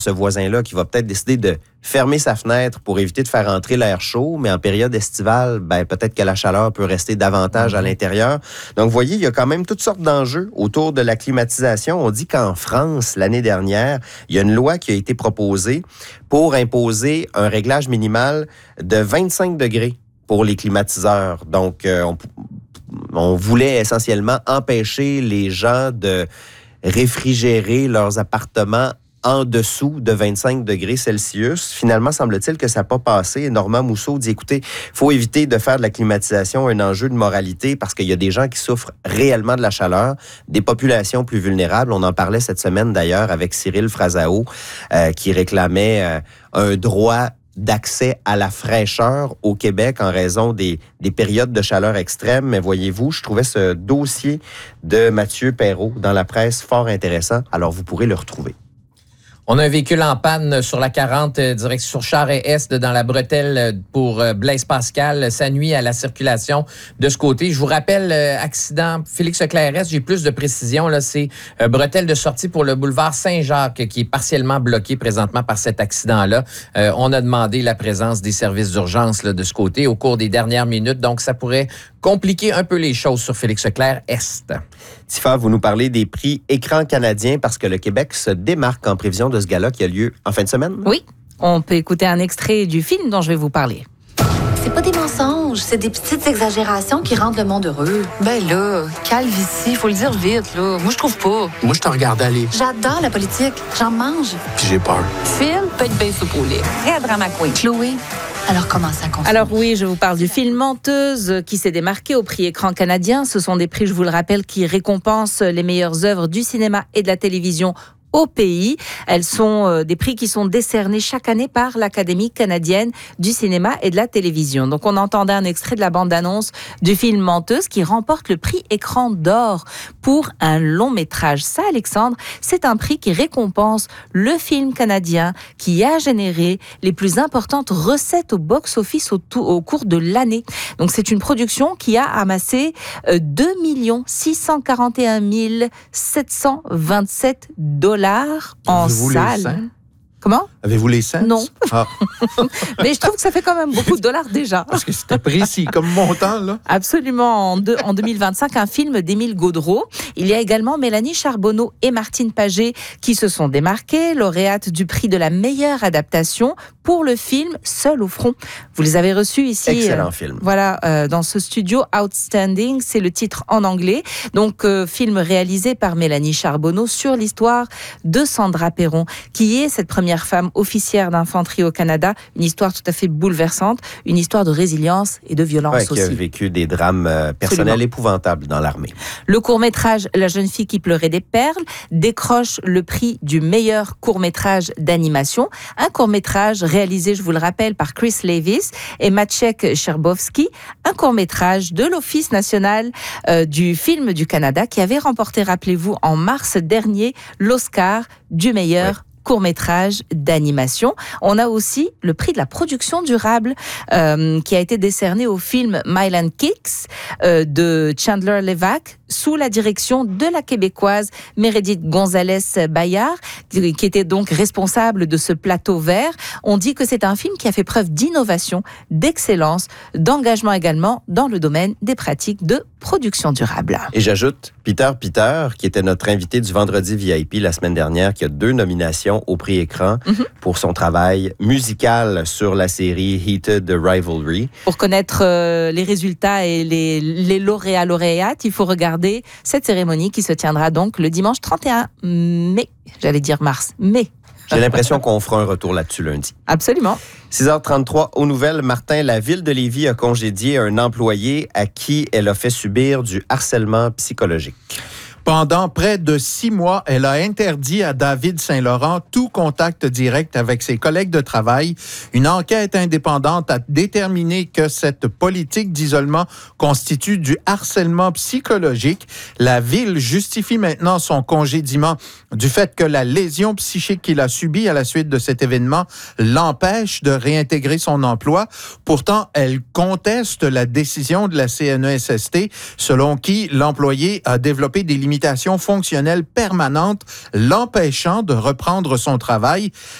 ce voisin-là qui va peut-être décider de fermer sa fenêtre pour éviter de faire entrer l'air chaud, mais en période estivale, peut-être que la chaleur peut rester davantage à l'intérieur. Donc, vous voyez, il y a quand même toutes sortes d'enjeux autour de la climatisation. On dit qu'en France, l'année dernière, il y a une loi qui a été proposée pour imposer un réglage minimal de 25 degrés pour les climatiseurs. Donc, on voulait essentiellement empêcher les gens de réfrigérer leurs appartements en dessous de 25 degrés Celsius. Finalement, semble-t-il que ça n'a pas passé. Normand Mousseau dit, écoutez, il faut éviter de faire de la climatisation un enjeu de moralité parce qu'il y a des gens qui souffrent réellement de la chaleur, des populations plus vulnérables. On en parlait cette semaine d'ailleurs avec Cyril Frazao qui réclamait un droit d'accès à la fraîcheur au Québec en raison des périodes de chaleur extrême. Mais voyez-vous, je trouvais ce dossier de Mathieu Perrault dans la presse fort intéressant. Alors, vous pourrez le retrouver. On a un véhicule en panne sur la 40, direction sur Charest-Est, dans la bretelle pour Blaise Pascal. Ça nuit à la circulation de ce côté. Je vous rappelle, accident Félix-Leclerc-Est, j'ai plus de précision. Là, c'est bretelle de sortie pour le boulevard Saint-Jacques qui est partiellement bloqué présentement par cet accident-là. On a demandé la présence des services d'urgence là, de ce côté au cours des dernières minutes. Donc, ça pourrait compliquer un peu les choses sur Félix-Leclerc-Est. Tifa, vous nous parlez des prix Écran canadien parce que le Québec se démarque en prévision de ce gala qui a lieu en fin de semaine. Oui, on peut écouter un extrait du film dont je vais vous parler. C'est pas des mensonges, c'est des petites exagérations qui rendent le monde heureux. Ben là, calvitie, faut le dire vite, là. Moi, je trouve pas. Moi, je te regarde aller. J'adore la politique, j'en mange. Puis j'ai peur. Phil, peut être bien soupe au lait. Très drama queen. Chloé, alors comment ça consommer? Alors oui, je vous parle du film Menteuse qui s'est démarqué au prix Écran canadien. Ce sont des prix, je vous le rappelle, qui récompensent les meilleures œuvres du cinéma et de la télévision au pays. Elles sont des prix qui sont décernés chaque année par l'Académie canadienne du cinéma et de la télévision. Donc, on entendait un extrait de la bande-annonce du film Menteuse qui remporte le prix Écran d'or pour un long métrage. Ça, Alexandre, c'est un prix qui récompense le film canadien qui a généré les plus importantes recettes au box-office au cours de l'année. Donc, c'est une production qui a amassé 2 641 727 $ en salle. Comment? Avez-vous les cents? Non. Ah. Mais je trouve que ça fait quand même beaucoup de dollars déjà. Parce que c'était précis comme montant, là. Absolument. En 2025, un film d'Émile Gaudreau. Il y a également Mélanie Charbonneau et Martine Pagé qui se sont démarquées, lauréates du prix de la meilleure adaptation pour le film Seul au front. Vous les avez reçus ici. Excellent film. Voilà, dans ce studio Outstanding, c'est le titre en anglais. Donc, film réalisé par Mélanie Charbonneau sur l'histoire de Sandra Perron, qui est cette première femme officière d'infanterie au Canada. Une histoire tout à fait bouleversante, une histoire de résilience et de violence aussi. Qui a vécu des drames personnels Absolument. épouvantables dans l'armée. Le court-métrage La jeune fille qui pleurait des perles décroche le prix du meilleur court-métrage d'animation. Un court-métrage réalisé, je vous le rappelle, par Chris Levis et Maciek Sherbowski. Un court-métrage de l'Office national du film du Canada qui avait remporté, rappelez-vous, en mars dernier, l'Oscar du meilleur court-métrage d'animation. On a aussi le prix de la production durable qui a été décerné au film Mylan Kicks de Chandler Levac sous la direction de la Québécoise Meredith Gonzalez-Bayard, qui était donc responsable de ce plateau vert. On dit que c'est un film qui a fait preuve d'innovation, d'excellence, d'engagement également dans le domaine des pratiques de production durable. Et j'ajoute Peter, qui était notre invité du Vendredi VIP la semaine dernière, qui a 2 nominations au prix Écran pour son travail musical sur la série Heated Rivalry. Pour connaître les résultats et les lauréats-lauréates, il faut regarder cette cérémonie qui se tiendra donc le dimanche 31 mai. J'allais dire mars, mai. J'ai l'impression qu'on fera un retour là-dessus lundi. Absolument. 6h33, aux nouvelles, Martin, la ville de Lévis a congédié un employé à qui elle a fait subir du harcèlement psychologique. Pendant près de 6 mois, elle a interdit à David Saint-Laurent tout contact direct avec ses collègues de travail. Une enquête indépendante a déterminé que cette politique d'isolement constitue du harcèlement psychologique. La ville justifie maintenant son congédiement du fait que la lésion psychique qu'il a subie à la suite de cet événement l'empêche de réintégrer son emploi. Pourtant, elle conteste la décision de la CNESST selon qui l'employé a développé des limitations limitation fonctionnelle permanente l'empêchant de reprendre son travail.